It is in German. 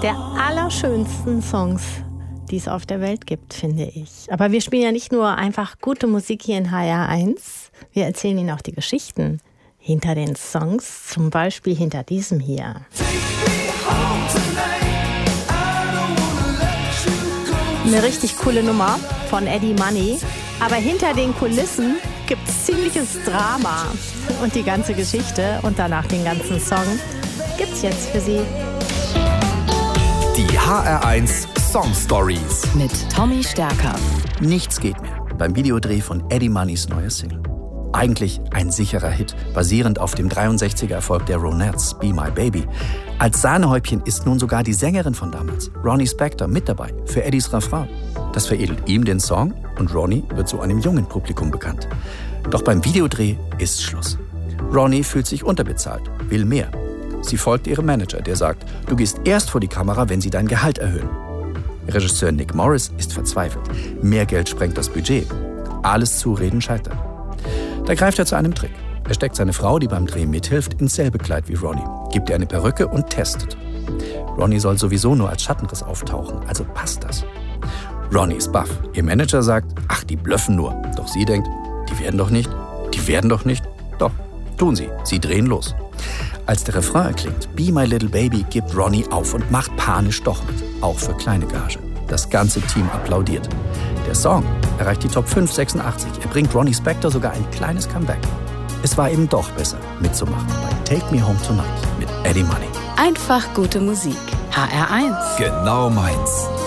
der allerschönsten Songs, die es auf der Welt gibt, finde ich. Aber wir spielen ja nicht nur einfach gute Musik hier in HR1, wir erzählen Ihnen auch die Geschichten hinter den Songs, zum Beispiel hinter diesem hier. Eine richtig coole Nummer von Eddie Money, aber hinter den Kulissen gibt es ziemliches Drama. Und die ganze Geschichte und danach den ganzen Song gibt's jetzt für Sie. Die HR1 Song Stories mit Tommy Stärker. Nichts geht mehr beim Videodreh von Eddie Moneys neuer Single. Eigentlich ein sicherer Hit, basierend auf dem 63er-Erfolg der Ronettes, Be My Baby. Als Sahnehäubchen ist nun sogar die Sängerin von damals, Ronnie Spector, mit dabei für Eddies Refrain. Das veredelt ihm den Song und Ronnie wird so einem jungen Publikum bekannt. Doch beim Videodreh ist Schluss. Ronnie fühlt sich unterbezahlt, will mehr. Sie folgt ihrem Manager, der sagt, du gehst erst vor die Kamera, wenn sie dein Gehalt erhöhen. Regisseur Nick Morris ist verzweifelt. Mehr Geld sprengt das Budget. Alles Zureden scheitert. Da greift er zu einem Trick. Er steckt seine Frau, die beim Dreh mithilft, ins selbe Kleid wie Ronnie, gibt ihr eine Perücke und testet. Ronnie soll sowieso nur als Schattenriss auftauchen, also passt das. Ronnie ist baff. Ihr Manager sagt, ach, die blöffen nur. Doch sie denkt, die werden doch nicht. Doch, tun sie. Sie drehen los. Als der Refrain erklingt, Be My Little Baby, gibt Ronnie auf und macht panisch doch mit, auch für kleine Gage. Das ganze Team applaudiert. Der Song erreicht die Top 5 86. Er bringt Ronnie Spector sogar ein kleines Comeback. Es war eben doch besser, mitzumachen bei Take Me Home Tonight mit Eddie Money. Einfach gute Musik. HR1. Genau meins.